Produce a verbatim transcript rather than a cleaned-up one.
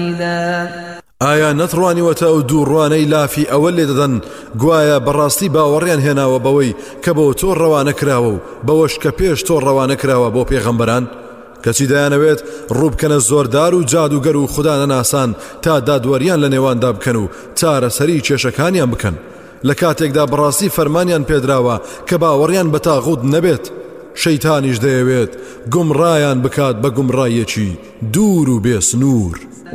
ئایا نەتڕوانیوەتە ئەو دوو ڕوانەی لافی ئەوە لێ دەدەن گوایە بەڕاستی باوەڕیان هێناوە بەوەی کە بۆ تۆ ڕەوانە کراوە و بەوەش کە پێش تۆ ڕەوانە کراوە بۆ پێغەمبەران کەچی دەیانەوێت ڕووبکەنە زۆردار و جادوگەر و خوددا نەناسان تا دادوەریان لە نێواندا بکەن و چارەسەری کێشەکانیان بکەن لە کاتێکدا بەڕاستی فەرمانیان پێدراوە کە باوەڕیان بە تاغوت نەبێت شەیتانیش دەیەوێت گومڕایان بکات بە گومڕایەکی دوور و بێسنوور.